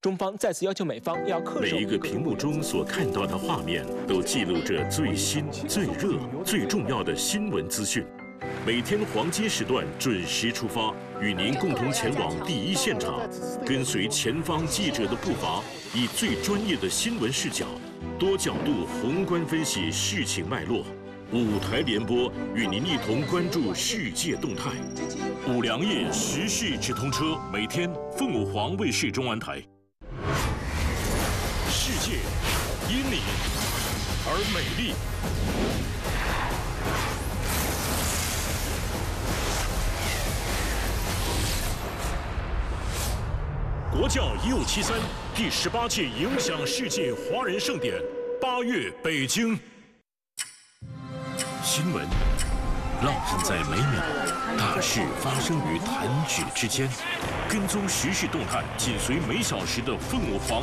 中方再次要求美方要恪守每一个屏幕中所看到的画面，都记录着最新、最热、最重要的新闻资讯。每天黄金时段准时出发，与您共同前往第一现场，跟随前方记者的步伐，以最专业的新闻视角，多角度宏观分析事情脉络。5台联播与您一同关注世界动态。5粮液时事直通车，每天凤凰卫视中文台。世界因你而美丽。国教1573第18届影响世界华人盛典8月北京。新闻烙印在每秒，大事发生于弹指之间。跟踪时事动态，紧随每小时的凤凰